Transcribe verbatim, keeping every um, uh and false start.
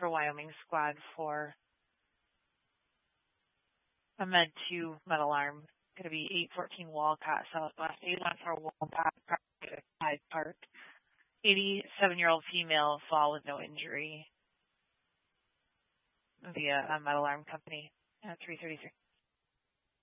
for Wyoming squad for a Med two metal arm. Going to be eight fourteen Walcott Southwest, eight one for Walcott, Hyde Park. eighty-seven-year-old female fall with no injury via a metal arm company at three thirty-three.